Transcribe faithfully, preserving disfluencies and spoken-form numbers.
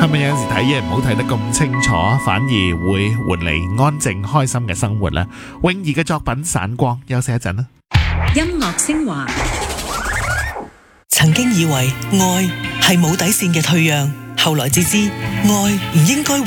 係咪有陣時睇嘢唔好睇得咁清楚，反而會換嚟安靜開心嘅生活呢？泳兒嘅作品《散光》，休息一陣啦。 音樂昇華。 曾經以為愛係冇底線嘅退讓，後來至知愛唔應該